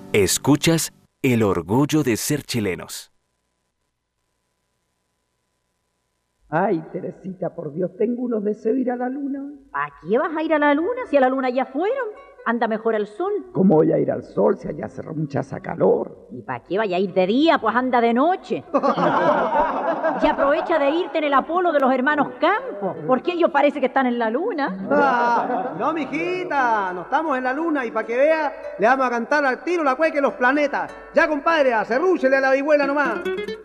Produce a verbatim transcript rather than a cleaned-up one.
Escuchas El orgullo de ser chilenos. Ay, Teresita, por Dios, tengo unos deseos de ir a la luna. ¿Para qué vas a ir a la luna si a la luna ya fueron? Anda mejor al sol. ¿Cómo voy a ir al sol si allá hace mucha calor? ¿Y para qué vaya a ir de día? Pues anda de noche. Y aprovecha de irte en el Apolo de los hermanos Campos, porque ellos parece que están en la luna. Ah, no, mijita, no estamos en la luna y para que vea, le vamos a cantar al tiro la cueca y los planetas. Ya, compadre, acerrúchele a la vihuela nomás.